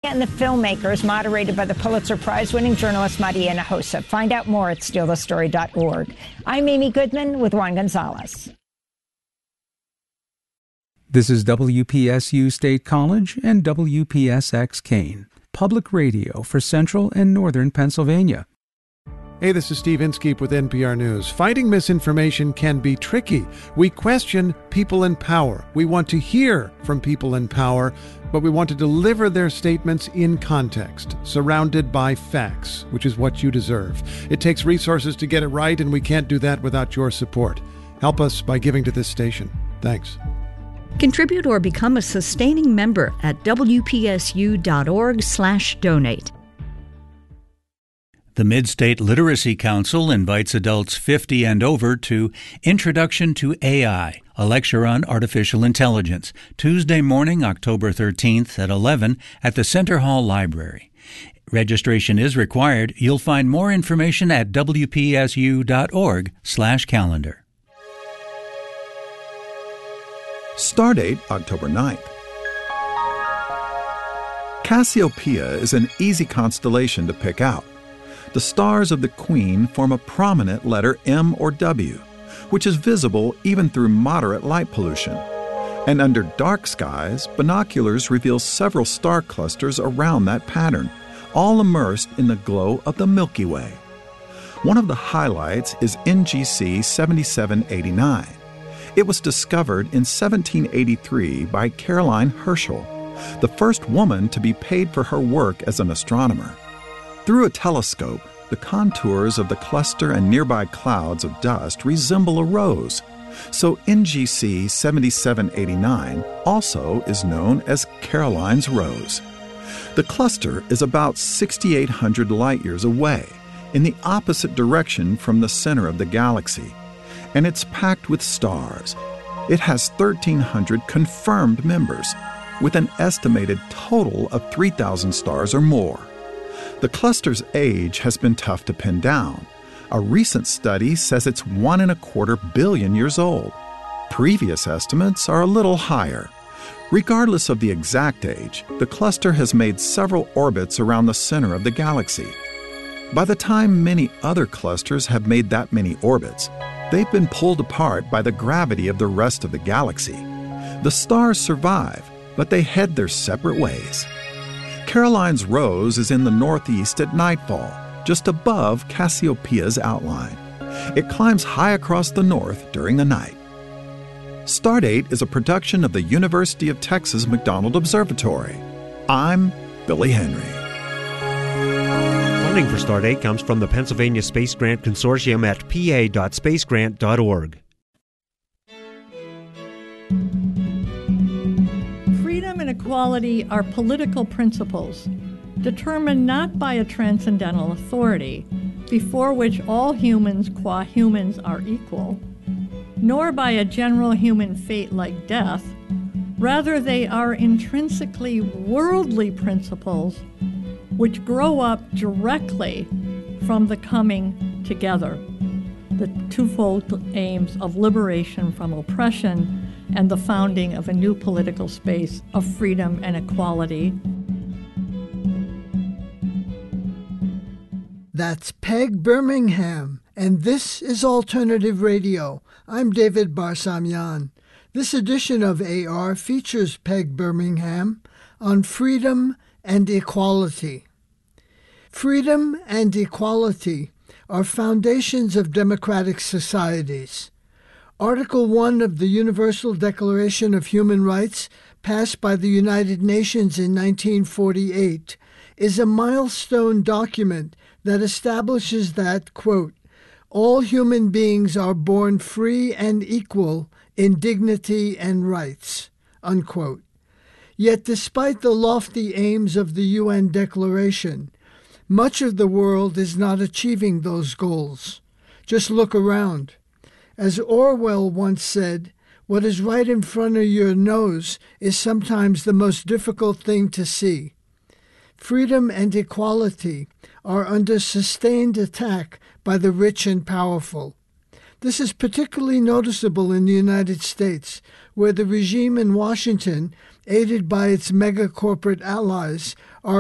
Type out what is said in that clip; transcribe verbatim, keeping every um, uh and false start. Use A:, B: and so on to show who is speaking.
A: and the Filmmakers, moderated by the Pulitzer Prize-winning journalist Maria Hinojosa. Find out more at steal the story dot org. I'm Amy Goodman with Juan Gonzalez.
B: This is W P S U State College and W P S X Kane, public radio for Central and Northern Pennsylvania.
C: Hey, this is Steve Inskeep with N P R News. Fighting misinformation can be tricky. We question people in power. We want to hear from people in power, but we want to deliver their statements in context, surrounded by facts, which is what you deserve. It takes resources to get it right, and we can't do that without your support. Help us by giving to this station. Thanks.
D: Contribute or become a sustaining member at W P S U dot org slash donate.
E: The Mid-State Literacy Council invites adults fifty and over to Introduction to A I, a lecture on artificial intelligence, Tuesday morning, October thirteenth at eleven at the Center Hall Library. Registration is required. You'll find more information at W P S U dot org slash calendar.
F: Stardate, October ninth. Cassiopeia is an easy constellation to pick out. The stars of the Queen form a prominent letter M or W, which is visible even through moderate light pollution. And under dark skies, binoculars reveal several star clusters around that pattern, all immersed in the glow of the Milky Way. One of the highlights is N G C seventy-seven eighty-nine. It was discovered in seventeen eighty-three by Caroline Herschel, the first woman to be paid for her work as an astronomer. Through a telescope, the contours of the cluster and nearby clouds of dust resemble a rose. So N G C seventy-seven eighty-nine also is known as Caroline's Rose. The cluster is about sixty-eight hundred light-years away, in the opposite direction from the center of the galaxy, and it's packed with stars. It has thirteen hundred confirmed members, with an estimated total of three thousand stars or more. The cluster's age has been tough to pin down. A recent study says it's one and a quarter billion years old. Previous estimates are a little higher. Regardless of the exact age, the cluster has made several orbits around the center of the galaxy. By the time many other clusters have made that many orbits, they've been pulled apart by the gravity of the rest of the galaxy. The stars survive, but they head their separate ways. Caroline's Rose is in the northeast at nightfall, just above Cassiopeia's outline. It climbs high across the north during the night. Stardate is a production of the University of Texas McDonald Observatory. I'm Billy Henry.
G: Funding for Stardate comes from the Pennsylvania Space Grant Consortium at p a dot space grant dot org.
H: Freedom and equality are political principles determined not by a transcendental authority, before which all humans qua humans are equal, nor by a general human fate like death. Rather, they are intrinsically worldly principles which grow up directly from the coming together, the twofold aims of liberation from oppression and the founding of a new political space of freedom and equality.
I: That's Peg Birmingham, and this is Alternative Radio. I'm David Barsamian. This edition of A R features Peg Birmingham on freedom and equality. Freedom and equality are foundations of democratic societies. Article one of the Universal Declaration of Human Rights, passed by the United Nations in nineteen forty-eight, is a milestone document that establishes that, quote, all human beings are born free and equal in dignity and rights, unquote. Yet despite the lofty aims of the U N Declaration, much of the world is not achieving those goals. Just look around. As Orwell once said, what is right in front of your nose is sometimes the most difficult thing to see. Freedom and equality are under sustained attack by the rich and powerful. This is particularly noticeable in the United States, where the regime in Washington, aided by its mega-corporate allies, are